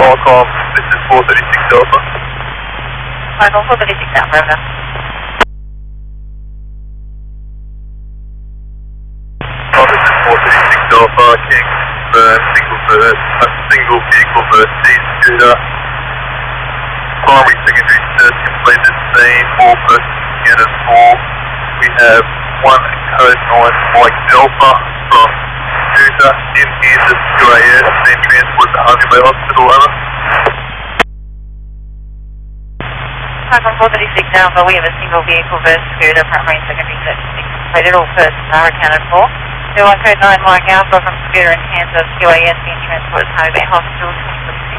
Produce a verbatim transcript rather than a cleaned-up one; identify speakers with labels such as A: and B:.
A: Qualcomm, this is four thirty-six Delta.
B: Qualcomm four thirty-six Alpha, over.
A: Oh, this is four thirty-six Delta, can confirm single bird, a single vehicle versus scooter. Primary secondary search completed, scene, all persons accounted for. We have one code nine Mike Delta from scooter in here to Q A S, then transport to Harvey Bay Hospital, over.
B: Qualcomm four thirty-six Alpha, we have a single vehicle versus scooter, primary and secondary search completed, all persons are accounted for. We have one code nine Mike Alpha from scooter in hands of Q A S being transported to Harvey Bay Hospital, twenty-four